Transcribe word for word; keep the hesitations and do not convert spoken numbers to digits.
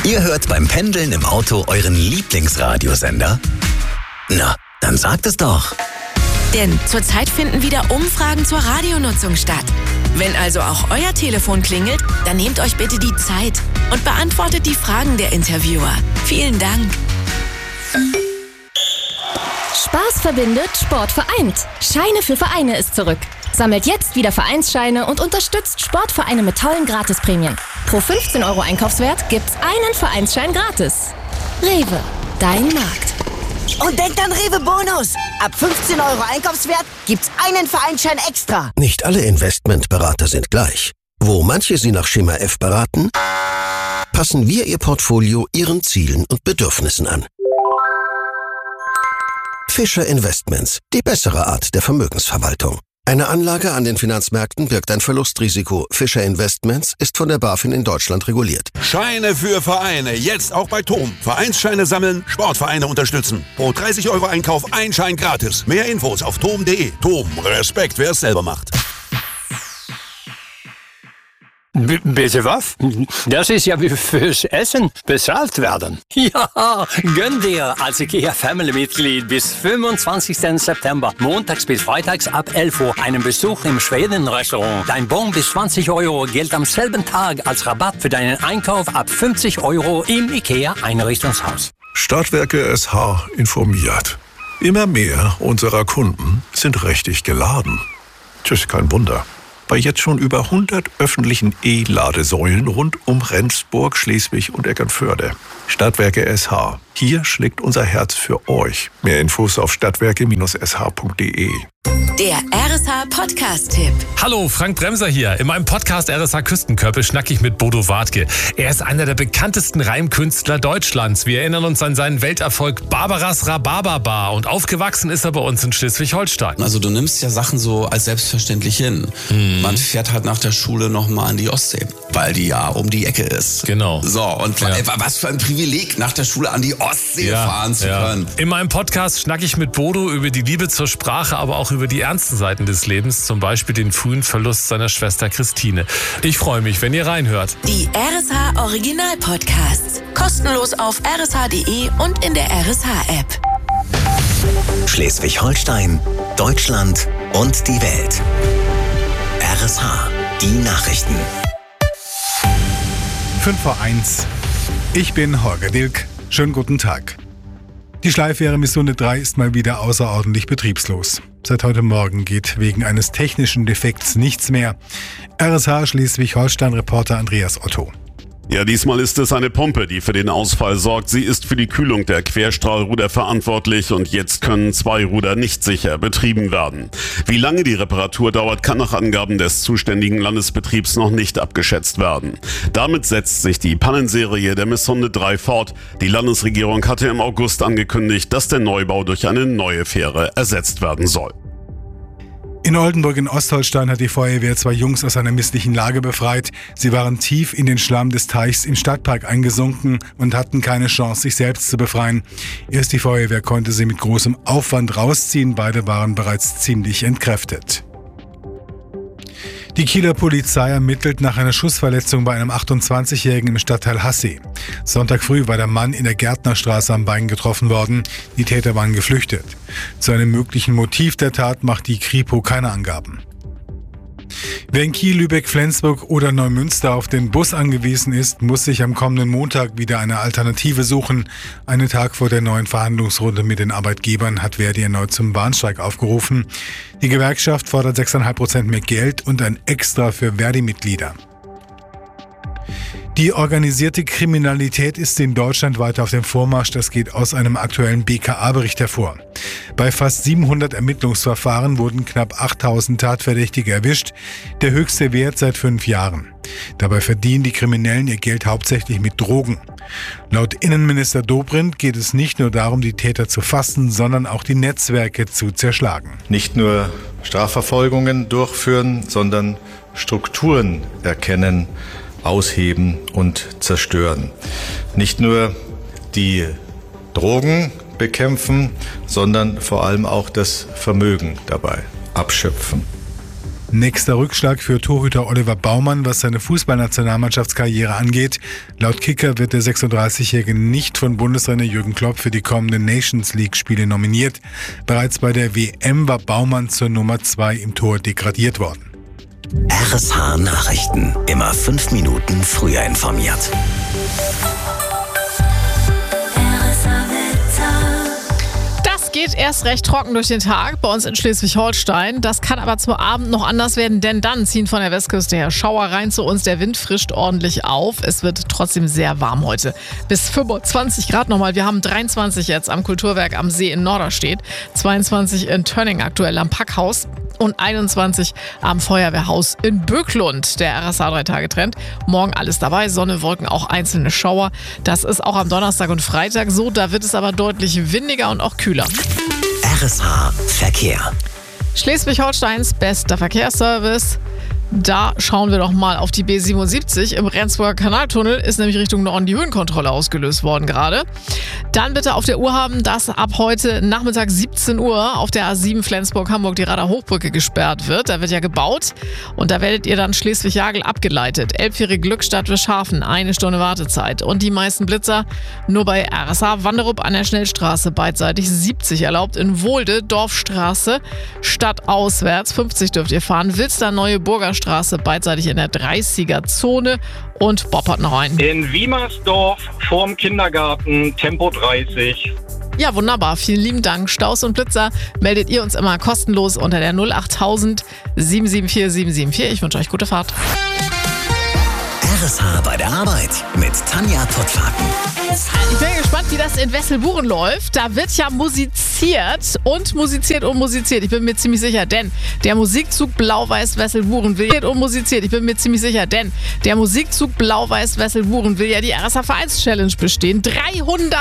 Ihr hört beim Pendeln im Auto euren Lieblingsradiosender? Na, dann sagt es doch. Denn zurzeit finden wieder Umfragen zur Radionutzung statt. Wenn also auch euer Telefon klingelt, dann nehmt euch bitte die Zeit und beantwortet die Fragen der Interviewer. Vielen Dank. Spaß verbindet, Sport vereint. Scheine für Vereine ist zurück. Sammelt jetzt wieder Vereinsscheine und unterstützt Sportvereine mit tollen Gratisprämien. Pro fünfzehn Euro Einkaufswert gibt's einen Vereinsschein gratis. Rewe, dein Markt. Und denkt an Rewe Bonus. Ab fünfzehn Euro Einkaufswert gibt's einen Vereinsschein extra. Nicht alle Investmentberater sind gleich. Wo manche Sie nach Schema F beraten, passen wir Ihr Portfolio Ihren Zielen und Bedürfnissen an. Fischer Investments, die bessere Art der Vermögensverwaltung. Eine Anlage an den Finanzmärkten birgt ein Verlustrisiko. Fischer Investments ist von der BaFin in Deutschland reguliert. Scheine für Vereine, jetzt auch bei T O M. Vereinsscheine sammeln, Sportvereine unterstützen. Pro dreißig Euro Einkauf ein Schein gratis. Mehr Infos auf tom punkt de. T O M, Respekt, wer es selber macht. B- bitte was? Das ist ja wie fürs Essen bezahlt werden. Ja, gönn dir als IKEA-Family-Mitglied bis fünfundzwanzigsten September, montags bis freitags ab elf Uhr, einen Besuch im Schweden-Restaurant. Dein Bon bis zwanzig Euro gilt am selben Tag als Rabatt für deinen Einkauf ab fünfzig Euro im IKEA-Einrichtungshaus. Stadtwerke S H informiert. Immer mehr unserer Kunden sind richtig geladen. Tschüss, kein Wunder. Bei jetzt schon über hundert öffentlichen E-Ladesäulen rund um Rendsburg, Schleswig und Eckernförde. Stadtwerke S H. Hier schlägt unser Herz für euch. Mehr Infos auf stadtwerke S H punkt de. Der R S H Podcast-Tipp. Hallo, Frank Bremser hier. In meinem Podcast R S H Küstenkörper schnack ich mit Bodo Wartke. Er ist einer der bekanntesten Reimkünstler Deutschlands. Wir erinnern uns an seinen Welterfolg Barbaras Rhabarberbar und aufgewachsen ist er bei uns in Schleswig-Holstein. Also du nimmst ja Sachen so als selbstverständlich hin. Mhm. Man fährt halt nach der Schule nochmal an die Ostsee, weil die ja um die Ecke ist. Genau. So, und ja. was für ein Privileg, nach der Schule an die Ostsee ja, fahren zu ja. können. In meinem Podcast schnack ich mit Bodo über die Liebe zur Sprache, aber auch über die ernsten Seiten des Lebens, zum Beispiel den frühen Verlust seiner Schwester Christine. Ich freue mich, wenn ihr reinhört. Die R S H Original Podcasts. Kostenlos auf r s h punkt de und in der R S H-App. Schleswig-Holstein, Deutschland und die Welt. R S H, die Nachrichten. fünf vor eins. Ich bin Holger Dilk. Schönen guten Tag. Die Schleifwehre Missunde drei ist mal wieder außerordentlich betriebslos. Seit heute Morgen geht wegen eines technischen Defekts nichts mehr. R S H Schleswig-Holstein-Reporter Andreas Otto. Ja, diesmal ist es eine Pumpe, die für den Ausfall sorgt. Sie ist für die Kühlung der Querstrahlruder verantwortlich und jetzt können zwei Ruder nicht sicher betrieben werden. Wie lange die Reparatur dauert, kann nach Angaben des zuständigen Landesbetriebs noch nicht abgeschätzt werden. Damit setzt sich die Pannenserie der Missunde drei fort. Die Landesregierung hatte im August angekündigt, dass der Neubau durch eine neue Fähre ersetzt werden soll. In Oldenburg in Ostholstein hat die Feuerwehr zwei Jungs aus einer misslichen Lage befreit. Sie waren tief in den Schlamm des Teichs im Stadtpark eingesunken und hatten keine Chance, sich selbst zu befreien. Erst die Feuerwehr konnte sie mit großem Aufwand rausziehen. Beide waren bereits ziemlich entkräftet. Die Kieler Polizei ermittelt nach einer Schussverletzung bei einem achtundzwanzigjährigen im Stadtteil Hassee. Sonntag früh war der Mann in der Gärtnerstraße am Bein getroffen worden. Die Täter waren geflüchtet. Zu einem möglichen Motiv der Tat macht die Kripo keine Angaben. Wer in Kiel, Lübeck, Flensburg oder Neumünster auf den Bus angewiesen ist, muss sich am kommenden Montag wieder eine Alternative suchen. Einen Tag vor der neuen Verhandlungsrunde mit den Arbeitgebern hat Verdi erneut zum Warnstreik aufgerufen. Die Gewerkschaft fordert sechs Komma fünf Prozent mehr Geld und ein Extra für Verdi-Mitglieder. Die organisierte Kriminalität ist in Deutschland weiter auf dem Vormarsch. Das geht aus einem aktuellen B K A-Bericht hervor. Bei fast siebenhundert Ermittlungsverfahren wurden knapp achttausend Tatverdächtige erwischt, der höchste Wert seit fünf Jahren. Dabei verdienen die Kriminellen ihr Geld hauptsächlich mit Drogen. Laut Innenminister Dobrindt geht es nicht nur darum, die Täter zu fassen, sondern auch die Netzwerke zu zerschlagen. Nicht nur Strafverfolgungen durchführen, sondern Strukturen erkennen, ausheben und zerstören. Nicht nur die Drogen bekämpfen, sondern vor allem auch das Vermögen dabei abschöpfen. Nächster Rückschlag für Torhüter Oliver Baumann, was seine Fußballnationalmannschaftskarriere angeht. Laut Kicker wird der sechsunddreißigjährige nicht von Bundestrainer Jürgen Klopp für die kommenden Nations League-Spiele nominiert. Bereits bei der W M war Baumann zur Nummer zwei im Tor degradiert worden. R S H Nachrichten. Immer fünf Minuten früher informiert. Es geht erst recht trocken durch den Tag bei uns in Schleswig-Holstein. Das kann aber zum Abend noch anders werden, denn dann ziehen von der Westküste her Schauer rein zu uns. Der Wind frischt ordentlich auf. Es wird trotzdem sehr warm heute. Bis fünfundzwanzig Grad nochmal. Wir haben dreiundzwanzig jetzt am Kulturwerk am See in Norderstedt, zweiundzwanzig in Tönning aktuell am Packhaus und einundzwanzig am Feuerwehrhaus in Böcklund. Der R S H drei Tage Trend. Morgen alles dabei, Sonne, Wolken, auch einzelne Schauer. Das ist auch am Donnerstag und Freitag so. Da wird es aber deutlich windiger und auch kühler. R S H Verkehr. Schleswig-Holsteins bester Verkehrsservice. Da schauen wir doch mal auf die B siebenundsiebzig. Im Rendsburger Kanaltunnel ist nämlich Richtung Norden die Höhenkontrolle ausgelöst worden gerade. Dann bitte auf der Uhr haben, dass ab heute Nachmittag siebzehn Uhr auf der A sieben Flensburg-Hamburg die Radar-Hochbrücke gesperrt wird. Da wird ja gebaut und da werdet ihr dann Schleswig-Jagel abgeleitet. Elbphäre Glückstadt Wischhafen, eine Stunde Wartezeit. Und die meisten Blitzer nur bei R S H Wanderup an der Schnellstraße beidseitig siebzig erlaubt. In Wohlde Dorfstraße stadtauswärts fünfzig dürft ihr fahren. Wilster Neue Burger Straße beidseitig in der dreißiger Zone und Bob hat noch einen. In Wiemersdorf vorm Kindergarten Tempo dreißig. Ja, wunderbar. Vielen lieben Dank. Staus und Blitzer meldet ihr uns immer kostenlos unter der null achttausend sieben sieben vier sieben sieben vier. Ich wünsche euch gute Fahrt. R S H bei der Arbeit mit Tanja Pottwagen. Ich bin gespannt, wie das in Wesselburen läuft. Da wird ja musiziert und musiziert und musiziert. Ich bin mir ziemlich sicher, denn der Musikzug Blau-Weiß Wesselburen will und musiziert. Ich bin mir ziemlich sicher, denn der Musikzug Blau-Weiß Wesselburen will ja die R S H Vereins Challenge bestehen. dreihundert